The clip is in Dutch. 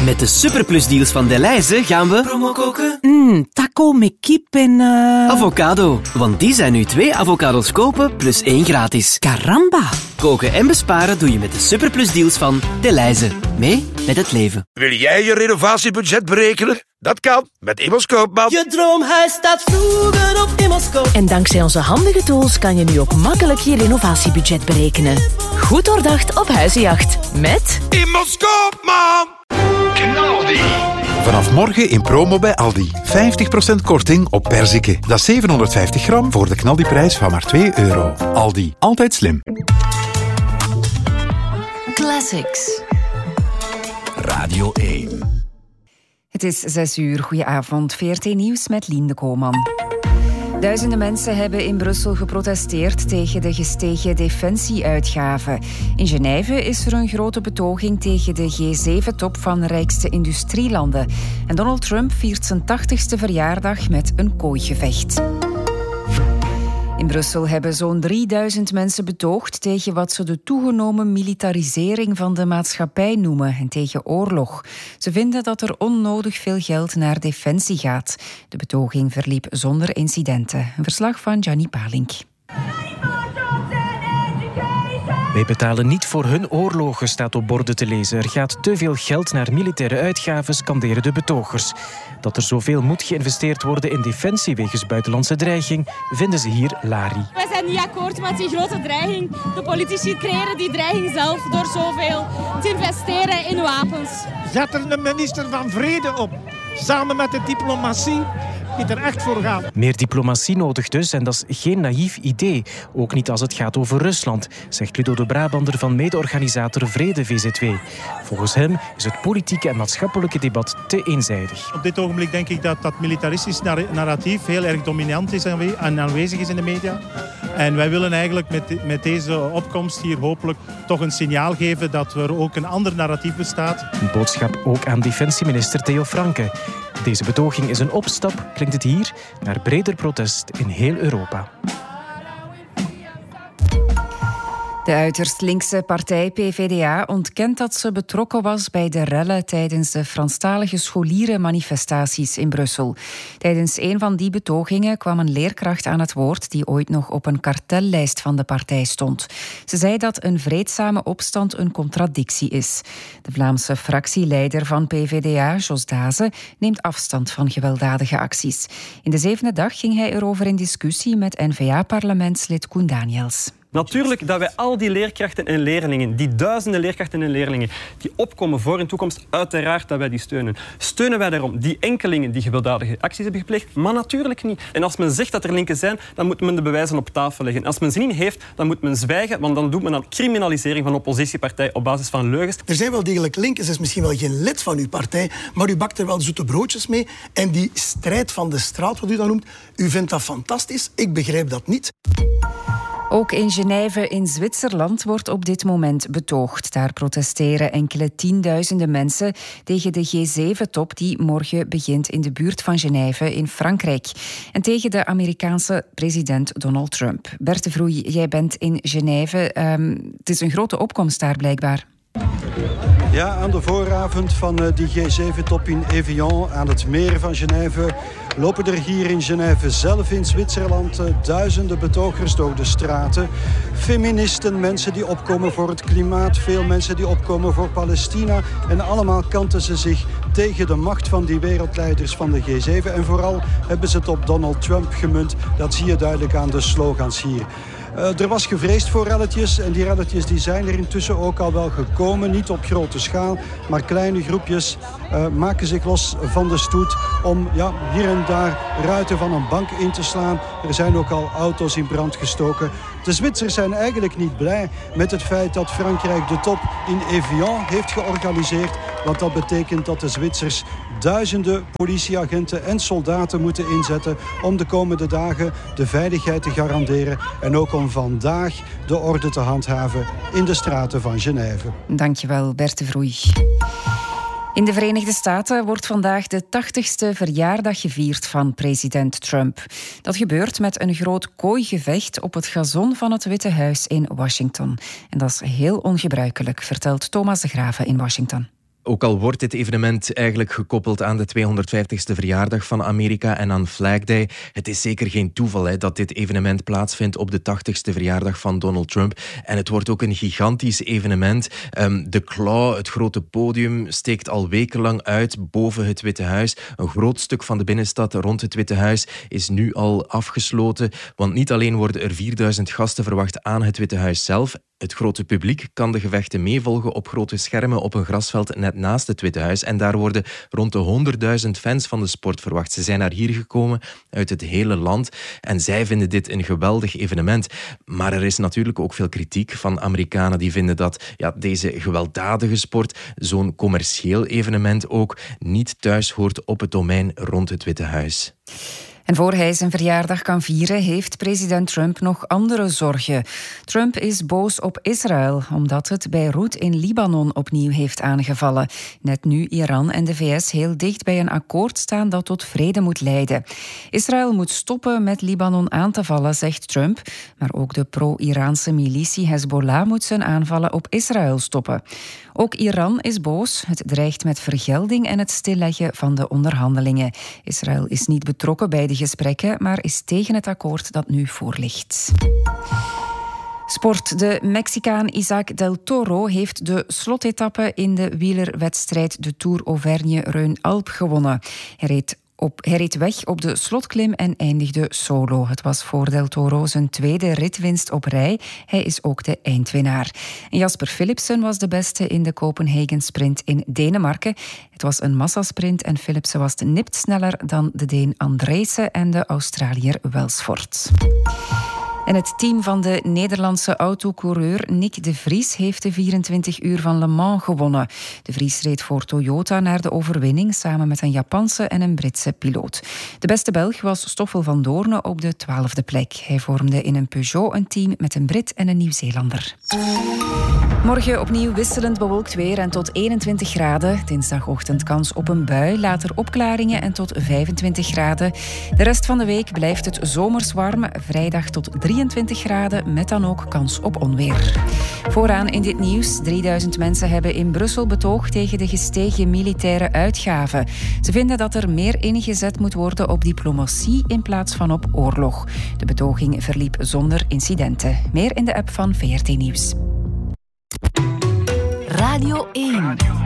Met de superplusdeals van Delhaize gaan we promo koken. Taco met kip en... Avocado. Want die zijn nu 2 avocados kopen plus 1 gratis. Caramba. Koken en besparen doe je met de superplusdeals van Delhaize. Mee met het leven. Wil jij je renovatiebudget berekenen? Dat kan met Immos Koopman. Je droomhuis staat vroeger op Immos Koopman. En dankzij onze handige tools kan je nu ook makkelijk je renovatiebudget berekenen. Goed doordacht op huizenjacht. Met Immos Koopman. Knaldi. Vanaf morgen in promo bij Aldi. 50% korting op perziken. Dat is 750 gram voor de knaldiprijs van maar €2. Aldi. Altijd slim. Classics. Radio 1. Het is 6:00. Goedenavond. VRT Nieuws met Lien de Koolman. Duizenden mensen hebben in Brussel geprotesteerd tegen de gestegen defensieuitgaven. In Genève is er een grote betoging tegen de G7-top van de rijkste industrielanden. En Donald Trump viert zijn 80ste verjaardag met een kooigevecht. In Brussel hebben zo'n 3000 mensen betoogd tegen wat ze de toegenomen militarisering van de maatschappij noemen en tegen oorlog. Ze vinden dat er onnodig veel geld naar defensie gaat. De betoging verliep zonder incidenten. Een verslag van Gianni Palink. Wij betalen niet voor hun oorlogen, staat op borden te lezen. Er gaat te veel geld naar militaire uitgaven, scanderen de betogers. Dat er zoveel moet geïnvesteerd worden in defensie wegens buitenlandse dreiging, vinden ze hier lari. Wij zijn niet akkoord met die grote dreiging. De politici creëren die dreiging zelf door zoveel te investeren in wapens. Zet er een minister van Vrede op, samen met de diplomatie, die er echt voor gaan. Meer diplomatie nodig dus, en dat is geen naïef idee. Ook niet als het gaat over Rusland, zegt Ludo de Brabander van mede-organisator Vrede VZW. Volgens hem is het politieke en maatschappelijke debat te eenzijdig. Op dit ogenblik denk ik dat dat militaristisch narratief heel erg dominant is en aanwezig is in de media. En wij willen eigenlijk met deze opkomst hier hopelijk toch een signaal geven dat er ook een ander narratief bestaat. Een boodschap ook aan defensieminister Theo Franke. Deze betoging is een opstap, klinkt het hier, naar breder protest in heel Europa. De uiterst linkse partij PvdA ontkent dat ze betrokken was bij de rellen tijdens de Franstalige scholierenmanifestaties in Brussel. Tijdens een van die betogingen kwam een leerkracht aan het woord die ooit nog op een kartellijst van de partij stond. Ze zei dat een vreedzame opstand een contradictie is. De Vlaamse fractieleider van PvdA, Jos Daze, neemt afstand van gewelddadige acties. In de 7e dag ging hij erover in discussie met N-VA-parlementslid Koen Daniels. Natuurlijk dat wij al die leerkrachten en leerlingen, die duizenden leerkrachten en leerlingen, die opkomen voor een toekomst, uiteraard dat wij die steunen. Steunen wij daarom die enkelingen die gewelddadige acties hebben gepleegd? Maar natuurlijk niet. En als men zegt dat er linken zijn, dan moet men de bewijzen op tafel leggen. Als men ze niet heeft, dan moet men zwijgen, want dan doet men aan criminalisering van een oppositiepartij op basis van leugens. Er zijn wel degelijk linken, ze is misschien wel geen lid van uw partij, maar u bakt er wel zoete broodjes mee. En die strijd van de straat, wat u dat noemt, u vindt dat fantastisch. Ik begrijp dat niet. Ook in Genève in Zwitserland wordt op dit moment betoogd. Daar protesteren enkele tienduizenden mensen tegen de G7-top die morgen begint in de buurt van Genève in Frankrijk. En tegen de Amerikaanse president Donald Trump. Bert de Vroei, jij bent in Genève. Het is een grote opkomst daar blijkbaar. Ja, aan de vooravond van die G7-top in Evian aan het meer van Genève lopen er hier in Genève zelf in Zwitserland duizenden betogers door de straten. Feministen, mensen die opkomen voor het klimaat, veel mensen die opkomen voor Palestina. En allemaal kanten ze zich tegen de macht van die wereldleiders van de G7. En vooral hebben ze het op Donald Trump gemunt. Dat zie je duidelijk aan de slogans hier. Er was gevreesd voor relletjes en die relletjes die zijn er intussen ook al wel gekomen. Niet op grote schaal, maar kleine groepjes maken zich los van de stoet om hier en daar ruiten van een bank in te slaan. Er zijn ook al auto's in brand gestoken. De Zwitsers zijn eigenlijk niet blij met het feit dat Frankrijk de top in Evian heeft georganiseerd. Want dat betekent dat de Zwitsers duizenden politieagenten en soldaten moeten inzetten om de komende dagen de veiligheid te garanderen en ook om vandaag de orde te handhaven in de straten van Genève. Dankjewel, Bert de Vroei. In de Verenigde Staten wordt vandaag de 80ste verjaardag gevierd van president Trump. Dat gebeurt met een groot kooigevecht op het gazon van het Witte Huis in Washington. En dat is heel ongebruikelijk, vertelt Thomas de Graven in Washington. Ook al wordt dit evenement eigenlijk gekoppeld aan de 250ste verjaardag van Amerika en aan Flag Day, het is zeker geen toeval dat dit evenement plaatsvindt op de 80ste verjaardag van Donald Trump. En het wordt ook een gigantisch evenement. De Claw, het grote podium, steekt al wekenlang uit boven het Witte Huis. Een groot stuk van de binnenstad rond het Witte Huis is nu al afgesloten, want niet alleen worden er 4000 gasten verwacht aan het Witte Huis zelf. Het grote publiek kan de gevechten meevolgen op grote schermen op een grasveld net naast het Witte Huis. En daar worden rond de 100.000 fans van de sport verwacht. Ze zijn naar hier gekomen uit het hele land en zij vinden dit een geweldig evenement. Maar er is natuurlijk ook veel kritiek van Amerikanen die vinden dat deze gewelddadige sport, zo'n commercieel evenement ook, niet thuis hoort op het domein rond het Witte Huis. En voor hij zijn verjaardag kan vieren, heeft president Trump nog andere zorgen. Trump is boos op Israël, omdat het Beirut in Libanon opnieuw heeft aangevallen. Net nu Iran en de VS heel dicht bij een akkoord staan dat tot vrede moet leiden. Israël moet stoppen met Libanon aan te vallen, zegt Trump. Maar ook de pro-Iraanse militie Hezbollah moet zijn aanvallen op Israël stoppen. Ook Iran is boos. Het dreigt met vergelding en het stilleggen van de onderhandelingen. Israël is niet betrokken bij de gesprekken, maar is tegen het akkoord dat nu voorligt. Sport. De Mexicaan Isaac del Toro heeft de slotetappe in de wielerwedstrijd de Tour Auvergne-Rhône-Alpes gewonnen. Hij reed weg op de slotklim en eindigde solo. Het was voor Del Toro zijn tweede ritwinst op rij. Hij is ook de eindwinnaar. En Jasper Philipsen was de beste in de Copenhagen Sprint in Denemarken. Het was een massasprint en Philipsen was nipt sneller dan de Deen Andresen en de Australiër Welsford. En het team van de Nederlandse autocoureur Nick de Vries heeft de 24 uur van Le Mans gewonnen. De Vries reed voor Toyota naar de overwinning samen met een Japanse en een Britse piloot. De beste Belg was Stoffel van Doorne op de 12e plek. Hij vormde in een Peugeot een team met een Brit en een Nieuw-Zeelander. Morgen opnieuw wisselend bewolkt weer en tot 21 graden. Dinsdagochtend kans op een bui, later opklaringen en tot 25 graden. De rest van de week blijft het zomers warm. Vrijdag tot 23 graden, met dan ook kans op onweer. Vooraan in dit nieuws. 3000 mensen hebben in Brussel betoogd tegen de gestegen militaire uitgaven. Ze vinden dat er meer ingezet moet worden op diplomatie in plaats van op oorlog. De betoging verliep zonder incidenten. Meer in de app van VRT Nieuws. Radio 1.